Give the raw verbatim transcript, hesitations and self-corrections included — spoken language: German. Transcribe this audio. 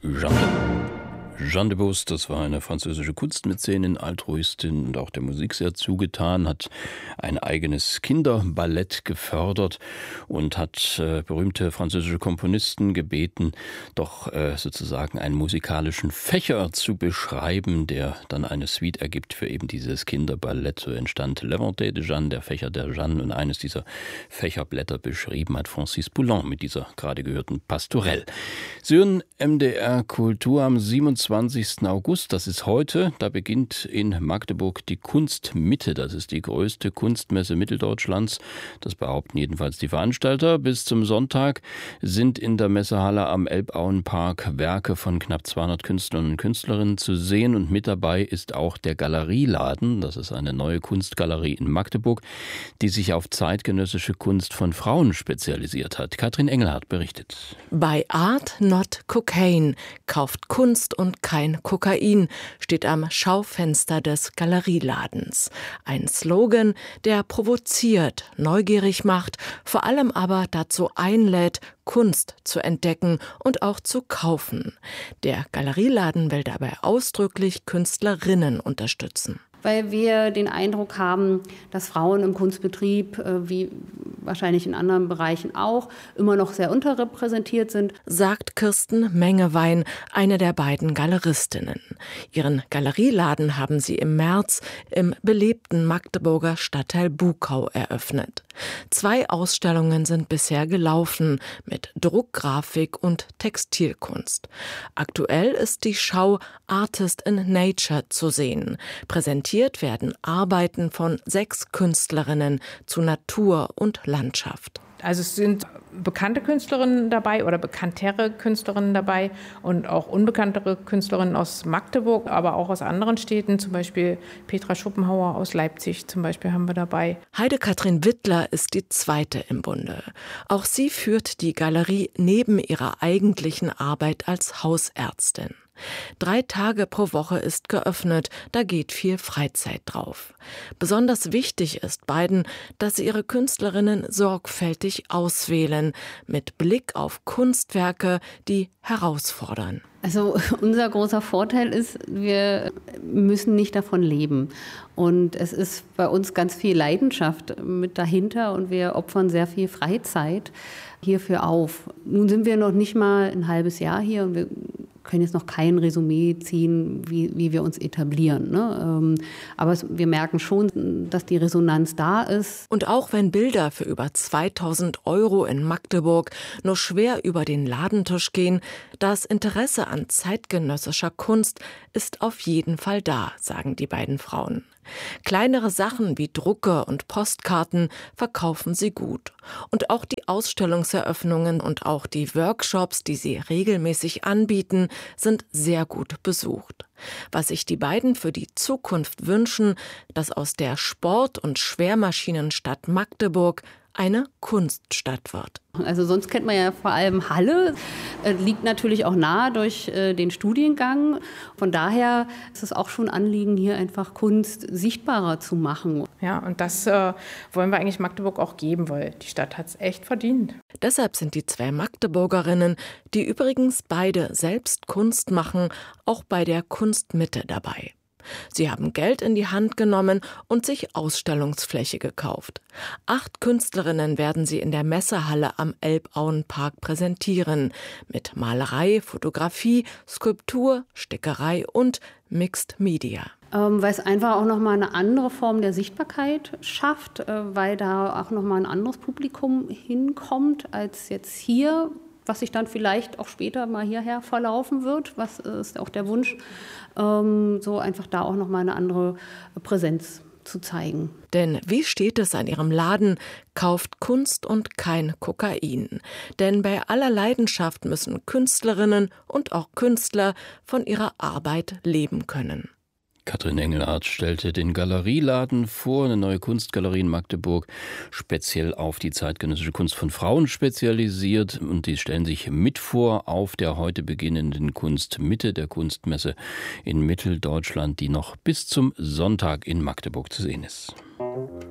Jeanne de, Jeanne de Beauce, das war eine französische Kunstmäzenin, Altruistin und auch der Musik sehr zugetan, hat ein eigenes Kinderballett gefördert und hat äh, berühmte französische Komponisten gebeten, doch äh, sozusagen einen musikalischen Fächer zu beschreiben, der dann eine Suite ergibt für eben dieses Kinderballett. So entstand L'Inventaire de Jeanne, der Fächer der Jeanne, und eines dieser Fächerblätter beschrieben hat Francis Poulenc mit dieser gerade gehörten Pastorelle. Sie hören M D R Kultur am siebenundzwanzigsten August, das ist heute, da beginnt in Magdeburg die Kunstmitte. Das ist die größte Kunstmesse Mitteldeutschlands. Das behaupten jedenfalls die Veranstalter. Bis zum Sonntag sind in der Messehalle am Elbauenpark Werke von knapp zweihundert Künstlern und Künstlerinnen zu sehen. Und mit dabei ist auch der Galerieladen. Das ist eine neue Kunstgalerie in Magdeburg, die sich auf zeitgenössische Kunst von Frauen spezialisiert hat. Katrin Engelhardt berichtet. Bei Art Not Cocaine, kauft Kunst und kein Kokain, steht am Schaufenster des Galerieladens. Ein Slogan, der provoziert, neugierig macht, vor allem aber dazu einlädt, Kunst zu entdecken und auch zu kaufen. Der Galerieladen will dabei ausdrücklich Künstlerinnen unterstützen. Weil wir den Eindruck haben, dass Frauen im Kunstbetrieb, wie wahrscheinlich in anderen Bereichen auch, immer noch sehr unterrepräsentiert sind, sagt Kirsten Mengewein, eine der beiden Galeristinnen. Ihren Galerieladen haben sie im März im belebten Magdeburger Stadtteil Buckau eröffnet. Zwei Ausstellungen sind bisher gelaufen mit Druckgrafik und Textilkunst. Aktuell ist die Schau Artist in Nature zu sehen. Präsentiert werden Arbeiten von sechs Künstlerinnen zu Natur und Landschaft. Also es sind bekannte Künstlerinnen dabei oder bekanntere Künstlerinnen dabei und auch unbekanntere Künstlerinnen aus Magdeburg, aber auch aus anderen Städten, zum Beispiel Petra Schopenhauer aus Leipzig zum Beispiel haben wir dabei. Heide-Kathrin Wittler ist die zweite im Bunde. Auch sie führt die Galerie neben ihrer eigentlichen Arbeit als Hausärztin. Drei Tage pro Woche ist geöffnet, da geht viel Freizeit drauf. Besonders wichtig ist beiden, dass sie ihre Künstlerinnen sorgfältig auswählen, mit Blick auf Kunstwerke, die herausfordern. Also unser großer Vorteil ist, wir müssen nicht davon leben. Und es ist bei uns ganz viel Leidenschaft mit dahinter und wir opfern sehr viel Freizeit hierfür auf. Nun sind wir noch nicht mal ein halbes Jahr hier und wir können jetzt noch kein Resümee ziehen, wie, wie wir uns etablieren. Ne? Ähm, aber es, wir merken schon, dass die Resonanz da ist. Und auch wenn Bilder für über zweitausend Euro in Magdeburg nur schwer über den Ladentisch gehen, das Interesse an zeitgenössischer Kunst ist auf jeden Fall da, sagen die beiden Frauen. Kleinere Sachen wie Drucke und Postkarten verkaufen sie gut. Und auch die Ausstellungseröffnungen und auch die Workshops, die sie regelmäßig anbieten, sind sehr gut besucht. Was sich die beiden für die Zukunft wünschen, dass aus der Sport- und Schwermaschinenstadt Magdeburg eine Kunststadt wird. Also sonst kennt man ja vor allem Halle, äh, liegt natürlich auch nahe durch äh, den Studiengang. Von daher ist es auch schon ein Anliegen, hier einfach Kunst sichtbarer zu machen. Ja, und das äh, wollen wir eigentlich Magdeburg auch geben, weil die Stadt hat es echt verdient. Deshalb sind die zwei Magdeburgerinnen, die übrigens beide selbst Kunst machen, auch bei der Kunstmitte dabei. Sie haben Geld in die Hand genommen und sich Ausstellungsfläche gekauft. Acht Künstlerinnen werden sie in der Messehalle am Elbauenpark präsentieren. Mit Malerei, Fotografie, Skulptur, Stickerei und Mixed Media. Ähm, weil es einfach auch nochmal eine andere Form der Sichtbarkeit schafft, äh, weil da auch nochmal ein anderes Publikum hinkommt als jetzt hier, was sich dann vielleicht auch später mal hierher verlaufen wird. Was ist auch der Wunsch, ähm, so einfach da auch nochmal eine andere Präsenz zu zeigen. Denn wie steht es an ihrem Laden? Kauft Kunst und kein Kokain. Denn bei aller Leidenschaft müssen Künstlerinnen und auch Künstler von ihrer Arbeit leben können. Katrin Engelhardt stellte den Galerieladen vor, eine neue Kunstgalerie in Magdeburg, speziell auf die zeitgenössische Kunst von Frauen spezialisiert. Und die stellen sich mit vor auf der heute beginnenden Kunstmitte, der Kunstmesse in Mitteldeutschland, die noch bis zum Sonntag in Magdeburg zu sehen ist.